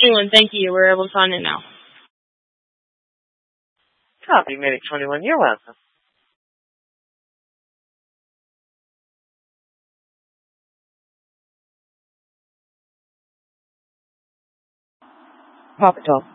21, thank you. We're able to sign in now. Copy, Medic 21. You're welcome. Paw Patrol.